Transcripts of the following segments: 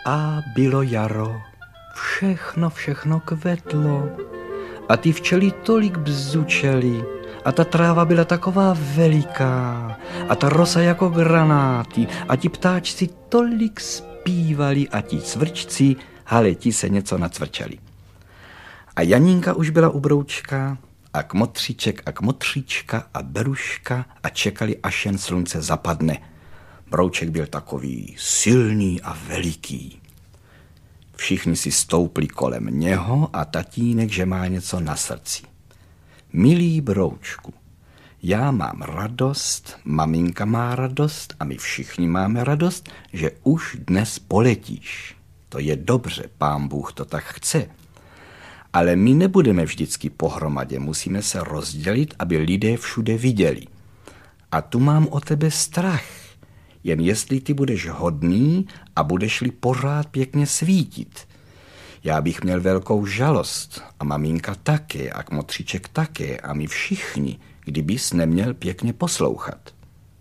A bylo jaro, všechno kvetlo a ty včely tolik bzučely a ta tráva byla taková veliká a ta rosa jako granáty a ti ptáčci tolik zpívali a ti cvrčci, haleti se něco nacvrčeli. A Janínka už byla u Broučka a Kmotříček a Kmotříčka a Beruška a čekali, až jen slunce zapadne. Brouček byl takový silný a veliký. Všichni si stoupli kolem něho a tatínek, že má něco na srdci. Milý Broučku, já mám radost, maminka má radost a my všichni máme radost, že už dnes poletíš. To je dobře, Pán Bůh to tak chce. Ale my nebudeme vždycky pohromadě, musíme se rozdělit, aby lidé všude viděli. A tu mám o tebe strach. Jen jestli ty budeš hodný a budeš-li pořád pěkně svítit. Já bych měl velkou žalost a maminka také a Kmotříček také a my všichni, kdybys neměl pěkně poslouchat.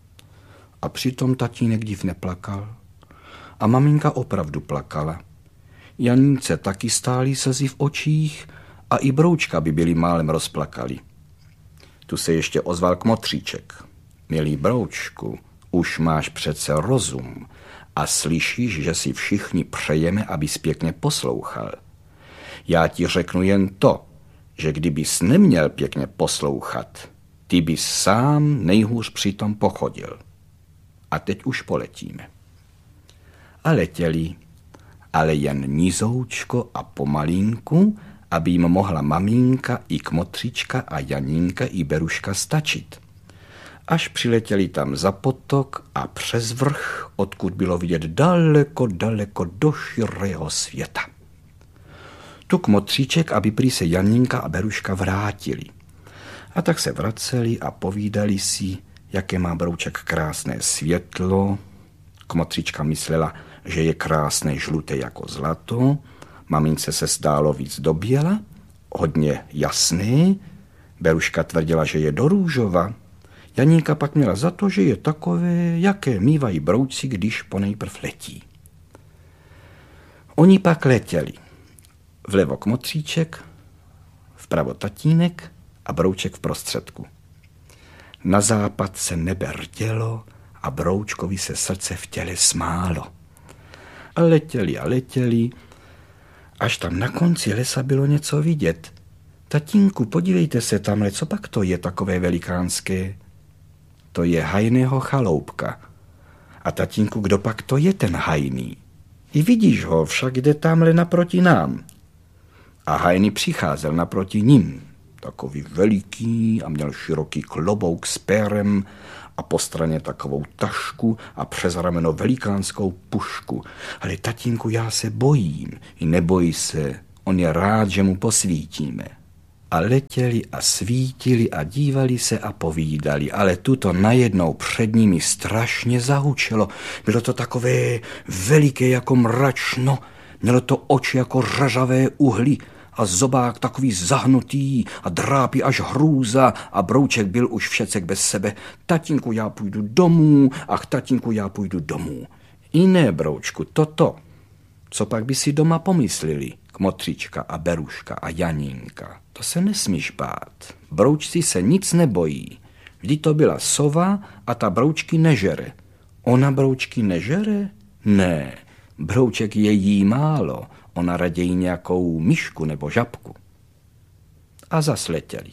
A přitom tatínek div neplakal a maminka opravdu plakala. Janínce taky stály slzy v očích a i Broučka by byli málem rozplakali. Tu se ještě ozval Kmotříček. Milý Broučku, už máš přece rozum a slyšíš, že si všichni přejeme, abys pěkně poslouchal. Já ti řeknu jen to, že kdybys neměl pěkně poslouchat, ty bys sám nejhůř přitom pochodil. A teď už poletíme. A letěli, ale jen nizoučko a pomalinku, aby jim mohla maminka i Kmotříčka a Janínka i Beruška stačit. Až přiletěli tam za potok a přes vrch, odkud bylo vidět daleko do širého světa. Tu Kmotříček, aby prý se Janínka a Beruška vrátili. A tak se vraceli a povídali si, jaké má Brouček krásné světlo. Kmotříčka myslela, že je krásné žluté jako zlato. Mamince se zdálo víc do běla, hodně jasné. Beruška tvrdila, že je do růžova. Janínka pak měla za to, že je takové, jaké mívají brouci, když ponejprv letí. Oni pak letěli. Vlevo Kmotříček, vpravo tatínek a Brouček v prostředku. Na západ se nebe rdělo a Broučkovi se srdce v těle smálo. A letěli, až tam na konci lesa bylo něco vidět. Tatínku, podívejte se tamhle, co pak to je takové velikánské? To je Hajného chaloupka. A tatínku, kdo pak to je ten Hajný? I vidíš ho, však jde tamhle naproti nám. A Hajný přicházel naproti ním. Takový veliký a měl široký klobouk s pérem a po straně takovou tašku a přes rameno velikánskou pušku. Ale tatínku, já se bojím. I neboj se, on je rád, že mu posvítíme. A letěli a svítili a dívali se a povídali, ale tuto najednou před nimi strašně zahučelo. Bylo to takové veliké jako mračno, mělo to oči jako řažavé uhly a zobák takový zahnutý a drápy až hrůza a Brouček byl už všecek bez sebe. Tatínku, já půjdu domů, ach tatínku, já půjdu domů. I ne, Broučku, toto. Co pak by si doma pomysleli, Kmotříčka a Beruška a Janínka? To se nesmíš bát. Broučci se nic nebojí. Vždyť to byla sova a ta broučky nežere. Ona broučky nežere? Ne, Brouček je jí málo. Ona raději nějakou myšku nebo žabku. A zas letěli.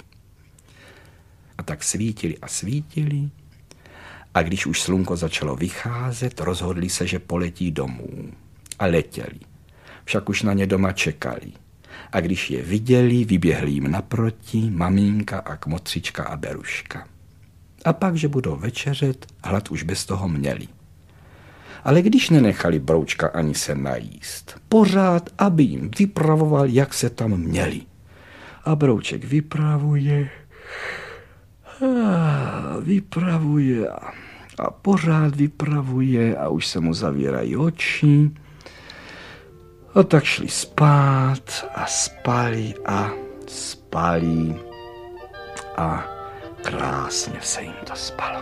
A tak svítili a svítili. A když už slunko začalo vycházet, rozhodli se, že poletí domů. A letěli. Však už na ně doma čekali. A když je viděli, vyběhli jim naproti maminka a Kmotříčka a Beruška. A pak, že budou večeřet, hlad už bez toho měli. Ale když nenechali Broučka ani se najíst, pořád, aby jim vypravoval, jak se tam měli. A Brouček vypravuje a pořád vypravuje a už se mu zavírají oči. A tak šli spát a spali a krásně se jim to spalo.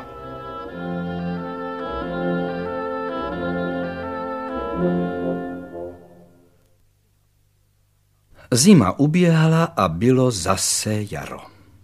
Zima uběhla a bylo zase jaro.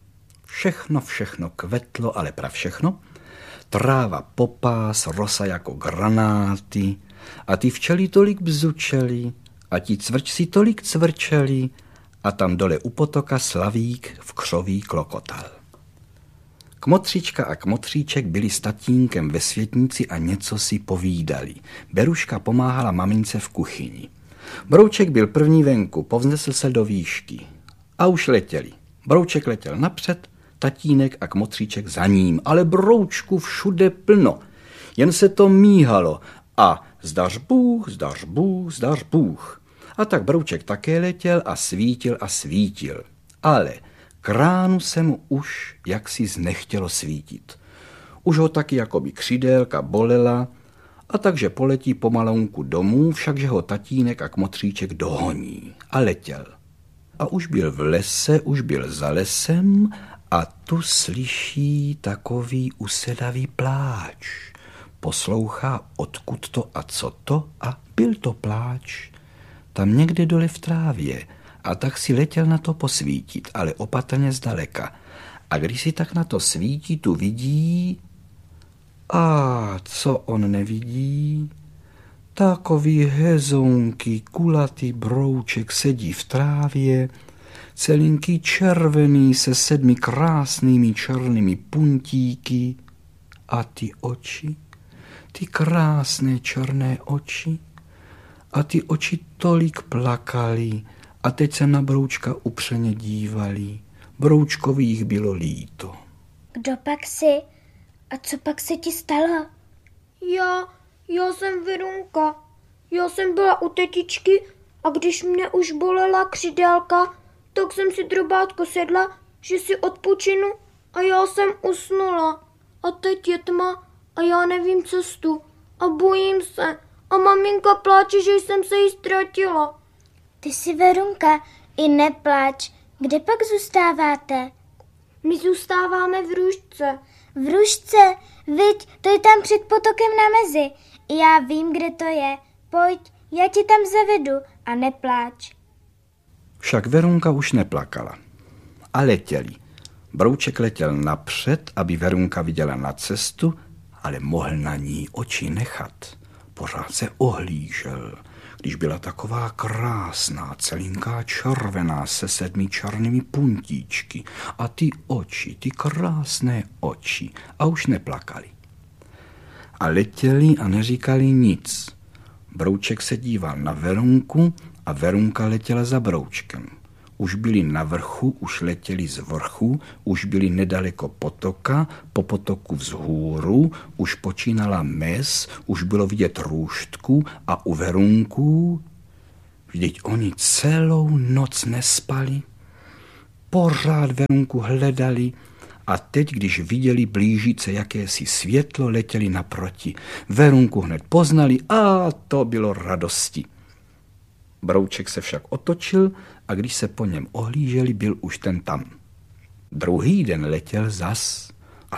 Všechno kvetlo, ale prav všechno. Tráva popás, rosa jako granáty a ty včely tolik bzučely a ti cvrčci tolik cvrčeli a tam dole u potoka slavík v křoví klokotal. Kmotříčka a kmotříček byli s tatínkem ve světnici a něco si povídali. Beruška pomáhala mamince v kuchyni. Brouček byl první venku, povznesl se do výšky. A už letěli. Brouček letěl napřed, tatínek a kmotříček za ním, ale Broučku všude plno. Jen se to míhalo a zdař Bůh, zdař Bůh, zdař Bůh. A tak Brouček také letěl a svítil. Ale kránu se mu už jaksi znechtělo svítit. Už ho taky jakoby křidélka bolela, a takže poletí pomalonku domů, všakže ho tatínek a kmotříček dohoní. A letěl. A už byl v lese, už byl za lesem a tu slyší takový usedavý pláč. Poslouchá, odkud to a co to, a byl to pláč. Tam někde dole v trávě. A tak si letěl na to posvítit, ale opatrně zdaleka. A když si tak na to svítí, tu vidí... A co on nevidí? Takový hezonký, kulatý Brouček sedí v trávě, celinký červený se 7 krásnými černými puntíky a ty oči, ty krásné černé oči a ty oči tolik plakaly a teď se na Broučka upřeně dívali. Broučkovi jich bylo líto. Kdo pak jsi? A co pak se ti stalo? Já jsem Verunka. Já jsem byla u tetičky a když mě už bolela křidélka, tak jsem si drobátko sedla, že si odpočinu a já jsem usnula. A teď je tma a já nevím cestu a bojím se a maminka pláče, že jsem se jí ztratila. Ty jsi Verunka, i nepláč. Kde pak zůstáváte? My zůstáváme v Růžce. V Růžce? Viď, to je tam před potokem na mezi. Já vím, kde to je. Pojď, já ti tam zavedu a nepláč. Však Verunka už neplakala. A letěli. Brouček letěl napřed, aby Verunka viděla na cestu, ale mohl na ní oči nechat. Pořád se ohlížel, když byla taková krásná, celinká červená se 7 černými puntíčky a ty oči, ty krásné oči a už neplakali. A letěli a neříkali nic. Brouček se díval na Verunku a Verunka letěla za Broučkem. Už byli na vrchu, už letěli z vrchu, už byli nedaleko potoka, po potoku vzhůru, už počínala mez, už bylo vidět růžtku a u Verunků. Vždyť oni celou noc nespali. Pořád Verunku hledali a teď, když viděli blížit se jakési světlo, letěli naproti. Verunku hned poznali a to bylo radosti. Brouček se však otočil a když se po něm ohlíželi, byl už ten tam. Druhý den letěl zas a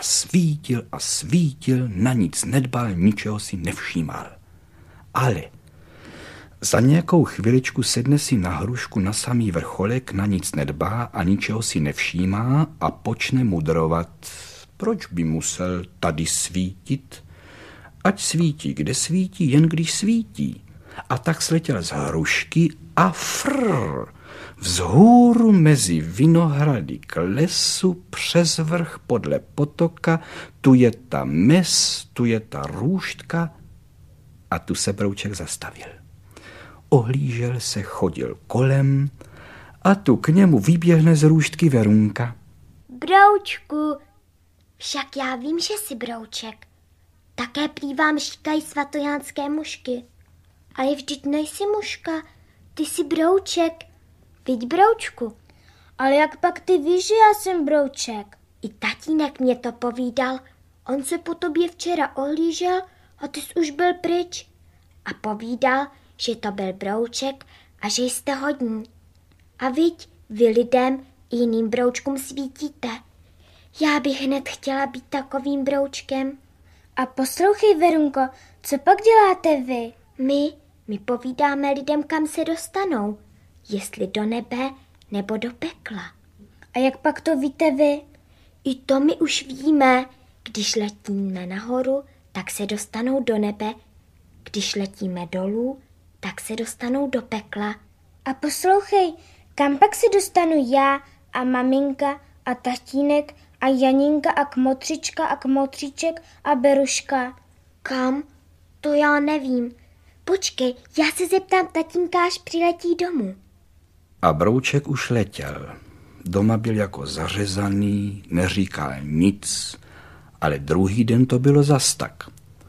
svítil, na nic nedbal, ničeho si nevšímal. Ale za nějakou chviličku sedne si na hrušku na samý vrcholek, na nic nedbá a ničeho si nevšímá a počne mudrovat. Proč by musel tady svítit? Ať svítí, kde svítí, jen když svítí. A tak sletěl z hrušky a frrr, vzhůru mezi vinohrady k lesu, přes vrch podle potoka, tu je ta mez, tu je ta růžtka a tu se Brouček zastavil. Ohlížel se, chodil kolem a tu k němu vyběhne z růžtky Verunka. Broučku, však já vím, že jsi Brouček. Také prý vám říkají svatojánské mušky. Ale vždyť nejsi muška, ty jsi Brouček. Viď, Broučku. Ale jak pak ty víš, že já jsem Brouček? I tatínek mě to povídal. On se po tobě včera ohlížel a ty jsi už byl pryč. A povídal, že to byl Brouček a že jste hodní. A viď, vy lidem i jiným Broučkům svítíte. Já bych hned chtěla být takovým Broučkem. A poslouchej, Verunko, co pak děláte vy? My povídáme lidem, kam se dostanou. jestli do nebe nebo do pekla. A jak pak to víte vy? I to my už víme. Když letíme nahoru, tak se dostanou do nebe. Když letíme dolů, tak se dostanou do pekla. A poslouchej, kam pak se dostanu já a maminka a tatínek a Janinka a kmotřička a kmotříček a Beruška? Kam? To já nevím. Počkej, já se zeptám tatínka, až přiletí domů. A Brouček už letěl. Doma byl jako zařezaný, neříkal nic, ale druhý den to bylo zas tak.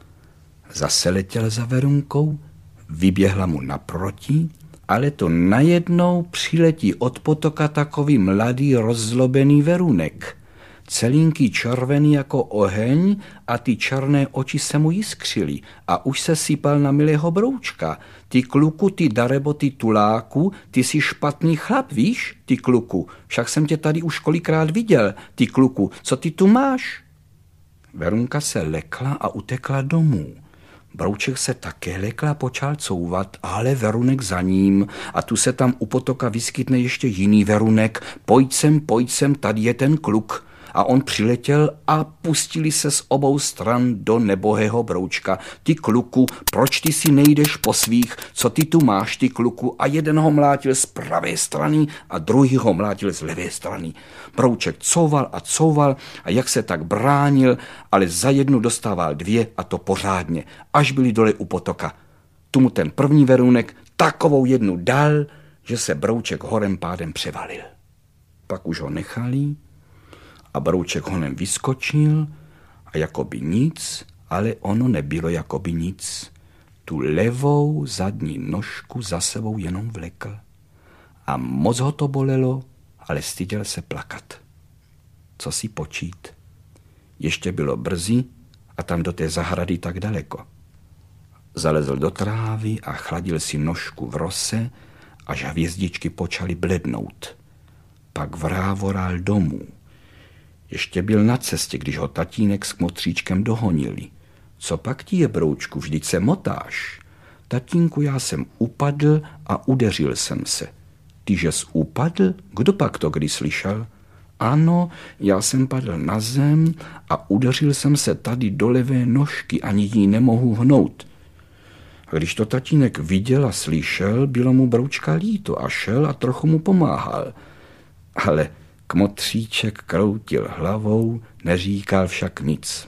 Zase letěl za Verunkou, vyběhla mu naproti, ale to najednou přiletí od potoka takový mladý rozzlobený Verunek. Celinký červený jako oheň a ty černé oči se mu jiskřily a už se sypal na milého Broučka. Ty kluku, ty darebo, ty tuláku, ty jsi špatný chlap, víš, ty kluku, však jsem tě tady už kolikrát viděl, ty kluku, co ty tu máš? Verunka se lekla a utekla domů. Brouček se také lekl a počal couvat, ale Verunek za ním a tu se tam u potoka vyskytne ještě jiný Verunek. Pojď sem, tady je ten kluk. A on přiletěl a pustili se z obou stran do nebohého Broučka. Ty kluku, proč ty si nejdeš po svých, co ty tu máš, ty kluku? A jeden ho mlátil z pravé strany a druhý ho mlátil z levé strany. Brouček couval a jak se tak bránil, ale za jednu dostával dvě a to pořádně, až byli dole u potoka. Tu mu ten první Verunek takovou jednu dal, že se Brouček horem pádem převalil. Pak už ho nechali a Brouček honem vyskočil a jakoby nic, ale ono nebylo jakoby nic. Tu levou zadní nožku za sebou jenom vlekl. A moc ho to bolelo, ale styděl se plakat. Co si počít? Ještě bylo brzy a tam do té zahrady tak daleko. Zalezl do trávy a chladil si nožku v rose, až hvězdičky počaly blednout. Pak vrávoral domů. Ještě byl na cestě, když ho tatínek s kmotříčkem dohonili. Co pak ti je, Broučku, vždyť se motáš? Tatínku, já jsem upadl a udeřil jsem se. Tyže jsi upadl? Kdo pak to kdy slyšel? Ano, já jsem padl na zem a udeřil jsem se tady do levé nožky, ani jí nemohu hnout. A když to tatínek viděl a slyšel, bylo mu Broučka líto a šel a trochu mu pomáhal. Ale kmotříček kroutil hlavou, neříkal však nic.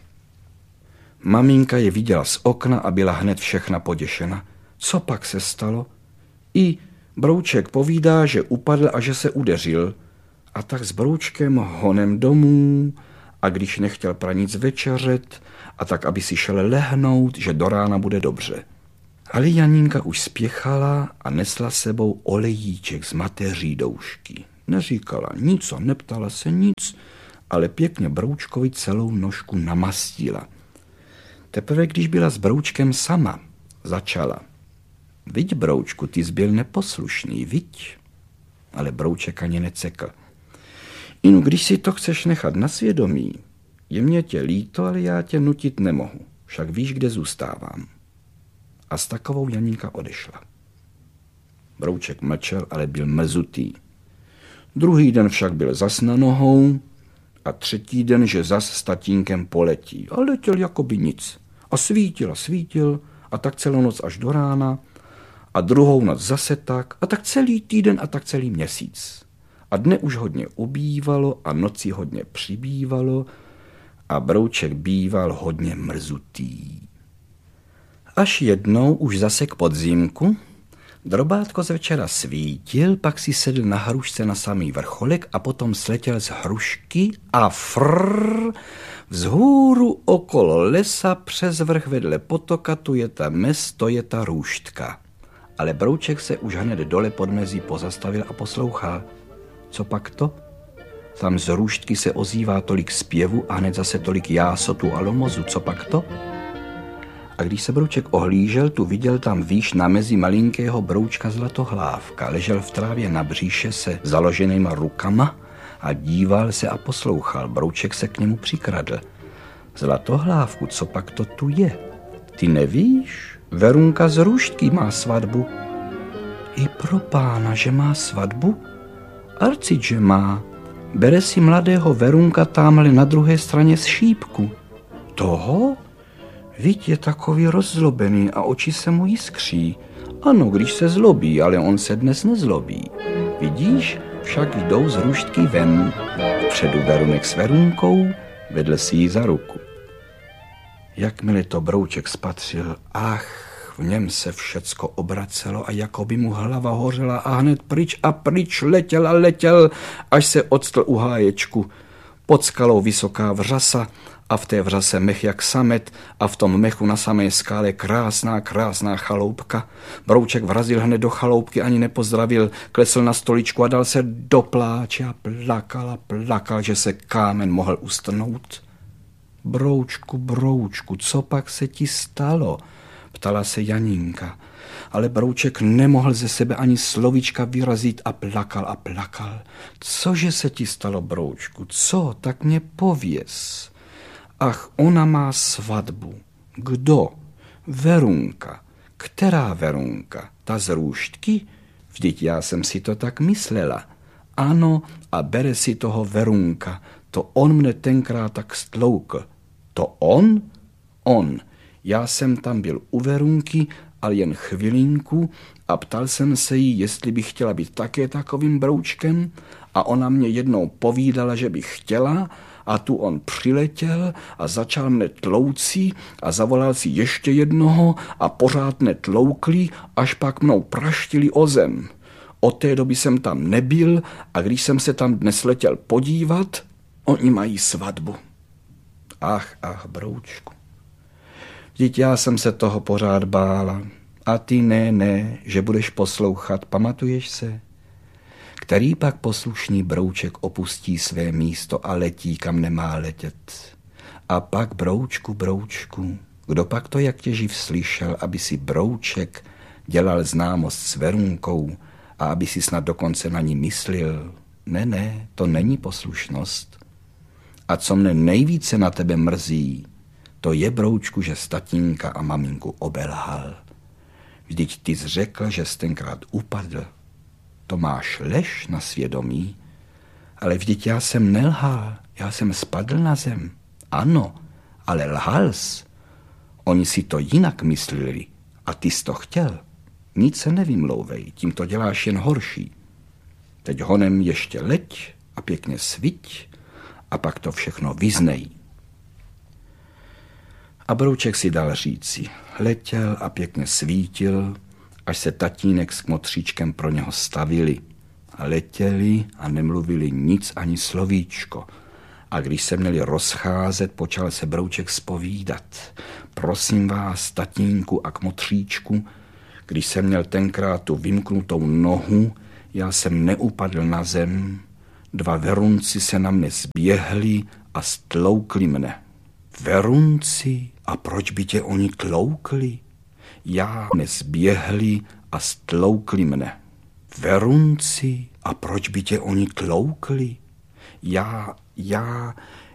Maminka je viděla z okna a byla hned všechna poděšena. Co pak se stalo? I Brouček povídá, že upadl a že se udeřil. A tak s Broučkem honem domů a když nechtěl pranic večeřet a tak, aby si šel lehnout, že do rána bude dobře. Ale Janinka už spěchala a nesla sebou olejíček z mateří doušky. Neříkala nic a neptala se nic, ale pěkně Broučkovi celou nožku namastila. Teprve když byla s Broučkem sama, začala. Viď, Broučku, ty jsi byl neposlušný, viď? Ale Brouček ani necekl. Inu, když si to chceš nechat na svědomí, je mě tě líto, ale já tě nutit nemohu. Však víš, kde zůstávám. A s takovou Janinka odešla. Brouček mlčel, ale byl mrzutý. Druhý den však byl zas na nohou a třetí den, že zas s tatínkem poletí. A letěl jakoby nic. A svítil a tak celou noc až do rána a druhou noc zase tak a tak celý týden a tak celý měsíc. A dne už hodně ubývalo a noci hodně přibývalo a Brouček býval hodně mrzutý. Až jednou už zase k podzimku Drobátko z večera svítil, pak si sedl na hrušce na samý vrcholek a potom sletěl z hrušky a vzhůru okolo lesa přes vrch vedle potoka, tu je ta mes, to je ta růštka. Ale Brouček se už hned dole pod mezí pozastavil a poslouchal. Co pak to? Tam z růštky se ozývá tolik zpěvu a hned zase tolik jásotu a lomozu. Co pak to? A když se Brouček ohlížel, tu viděl tam výš na mezi malinkého Broučka Zlatohlávka. Ležel v trávě na bříše se založenýma rukama a díval se a poslouchal. Brouček se k němu přikradl. Zlatohlávku, co pak to tu je? Ty nevíš? Verunka z růštky má svatbu. I pro pána, že má svatbu? Arcid, že má. Bere si mladého Verunka támhle na druhé straně z šípku. Toho? Viď je takový rozzlobený a oči se mu jiskří. Ano, když se zlobí, ale on se dnes nezlobí. Vidíš, však jdou z růštky ven. Vpředu Verunek s Verunkou, vedle si ji za ruku. Jakmile to Brouček spatřil, v něm se všecko obracelo a jako by mu hlava hořela a hned pryč a pryč letěl a letěl, až se odstl u háječku. Pod skalou vysoká vřasa a v té vřase mech jak samet a v tom mechu na samé skále krásná chaloupka. Brouček vrazil hned do chaloupky, ani nepozdravil, klesl na stoličku a dal se do pláče a plakal, že se kámen mohl ustrnout. Broučku, co pak se ti stalo? Ptala se Janínka, ale Brouček nemohl ze sebe ani slovíčka vyrazit a plakal. Cože se ti stalo, Broučku, co? Tak mě pověz. Ach, ona má svatbu. Kdo? Verunka. Která Verunka? Ta z růštky? Vždyť já jsem si to tak myslela. Ano, a bere si toho Verunka. To on mne tenkrát tak stloukl. To on? On. Já jsem tam byl u Verunky, ale jen chvilinku a ptal jsem se jí, jestli by chtěla být také takovým Broučkem a ona mě jednou povídala, že by chtěla a tu on přiletěl a začal mne tlouci a zavolal si ještě jednoho a pořád mne tloukli, až pak mnou praštili o zem. Od té doby jsem tam nebyl a když jsem se tam dnes letěl podívat, oni mají svatbu. Ach, Broučku. Vždyť já jsem se toho pořád bála. A ty ne, že budeš poslouchat, pamatuješ se? Který pak poslušný Brouček opustí své místo a letí, kam nemá letět. A pak Broučku, kdo pak to jak těživ slyšel, aby si Brouček dělal známost s Verunkou a aby si snad dokonce na ní myslil? Ne, to není poslušnost. A co mne nejvíce na tebe mrzí, to je, Broučku, že tatínka a maminku obelhal. Vždyť ty jsi řekl, že jsi tenkrát upadl. To máš lež na svědomí, ale vždyť já jsem nelhal, já jsem spadl na zem. Ano, ale lhal jsi. Oni si to jinak mysleli a ty jsi to chtěl. Nic se nevymlouvej, tím to děláš jen horší. Teď honem ještě leď a pěkně sviť a pak to všechno vyznej. A Brouček si dal říci. Letěl a pěkně svítil, až se tatínek s kmotříčkem pro něho stavili. A letěli a nemluvili nic ani slovíčko. A když se měli rozcházet, počal se Brouček zpovídat. Prosím vás, tatínku a kmotříčku, když jsem měl tenkrát tu vymknutou nohu, já jsem neupadl na zem, 2 Verunci se na mne zběhli a stloukli mne. Verunci? A proč by tě oni tloukli? Já nezběhli a stloukli mne. Verunci? A proč by tě oni tloukli?